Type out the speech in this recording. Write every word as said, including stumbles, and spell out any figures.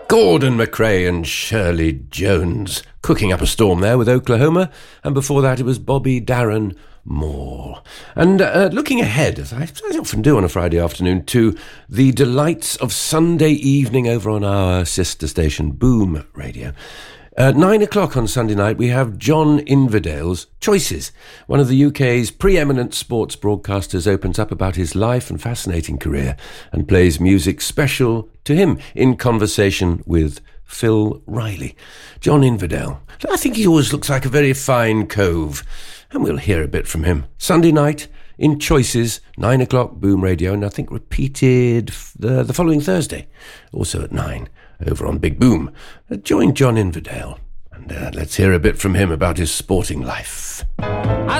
Gordon McRae and Shirley Jones cooking up a storm there with Oklahoma, and before that it was Bobby Darin Moore. And uh, looking ahead, as I, as I often do on a Friday afternoon, to the delights of Sunday evening over on our sister station Boom Radio. At nine o'clock on Sunday night, we have John Inverdale's Choices. One of the U K's preeminent sports broadcasters opens up about his life and fascinating career and plays music special to him in conversation with Phil Riley. John Inverdale. I think he always looks like a very fine cove, and we'll hear a bit from him. Sunday night in Choices, nine o'clock, Boom Radio, and I think repeated the, the following Thursday, also at nine. Over on Big Boom. Uh, join John Inverdale and uh, let's hear a bit from him about his sporting life.